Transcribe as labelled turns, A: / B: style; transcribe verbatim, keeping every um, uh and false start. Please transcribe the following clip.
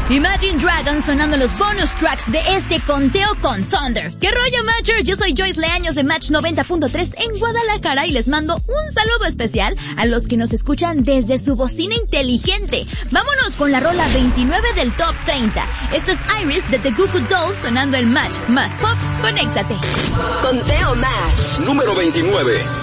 A: Imagine Dragons sonando los bonus tracks de este conteo con Thunder. ¿Qué rollo, Matchers? Yo soy Joyce Leaños de Match noventa punto tres en Guadalajara y les mando un saludo especial a los que nos escuchan desde su bocina inteligente. Vámonos con la rola veintinueve del Top treinta. Esto es Iris de The Goo Goo Dolls sonando el Match más pop. Conéctate.
B: Conteo Match.
C: Número veintinueve.